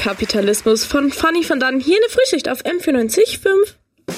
Antikapitalismus von Fanny van Dann. Hier eine Frühschicht auf M94.5.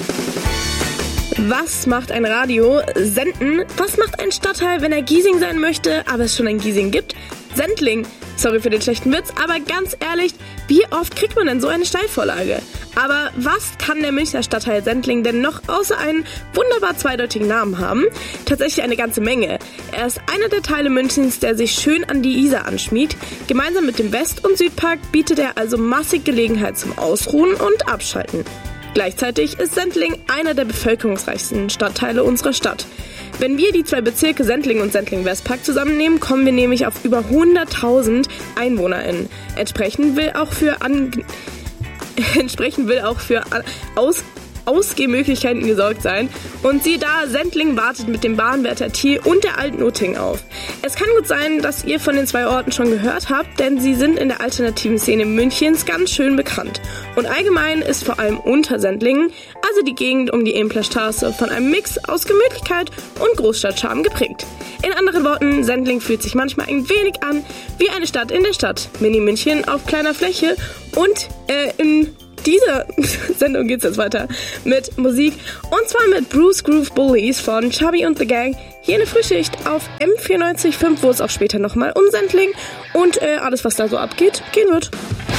Was macht ein Radio? Senden. Was macht ein Stadtteil, wenn er Giesing sein möchte, aber es schon ein Giesing gibt? Sendling. Sorry für den schlechten Witz, aber ganz ehrlich, wie oft kriegt man denn so eine Steilvorlage? Aber was kann der Münchner Stadtteil Sendling denn noch außer einen wunderbar zweideutigen Namen haben? Tatsächlich eine ganze Menge. Er ist einer der Teile Münchens, der sich schön an die Isar anschmiegt. Gemeinsam mit dem West- und Südpark bietet er also massig Gelegenheit zum Ausruhen und Abschalten. Gleichzeitig ist Sendling einer der bevölkerungsreichsten Stadtteile unserer Stadt. Wenn wir die zwei Bezirke Sendling und Sendling-Westpark zusammennehmen, kommen wir nämlich auf über 100.000 EinwohnerInnen. Entsprechend will auch für Ausgehmöglichkeiten gesorgt sein. Und siehe da, Sendling wartet mit dem Bahnwärter Thiel und der alten Utting auf. Es kann gut sein, dass ihr von den zwei Orten schon gehört habt, denn sie sind in der alternativen Szene Münchens ganz schön bekannt. Und allgemein ist vor allem Untersendlingen, also die Gegend um die Eemler Straße, von einem Mix aus Gemütlichkeit und Großstadtcharme geprägt. In anderen Worten, Sendling fühlt sich manchmal ein wenig an wie eine Stadt in der Stadt. Mini-München auf kleiner Fläche und in dieser Sendung geht's jetzt weiter mit Musik und zwar mit Bruce Groove Bullies von Chubby und the Gang. Hier eine Frühschicht auf M94.5, wo es auch später nochmal um Sendling und alles, was da so abgeht, gehen wird.